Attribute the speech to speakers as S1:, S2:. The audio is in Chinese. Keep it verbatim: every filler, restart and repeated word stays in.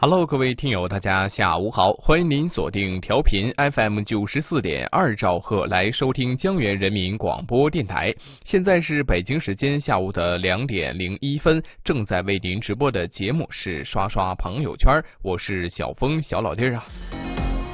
S1: Hello， 各位听友，大家下午好，欢迎您锁定调频 F M 九十四点二兆赫来收听江源人民广播电台。现在是北京时间下午的两点零一分，正在为您直播的节目是刷刷朋友圈，我是小峰小老弟儿啊。